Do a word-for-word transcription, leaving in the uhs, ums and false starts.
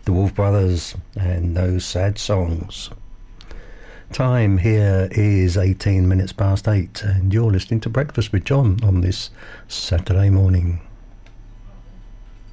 the Wolf Brothers and those sad songs. Time here is eighteen minutes past eight, and you're listening to Breakfast with John on this Saturday morning.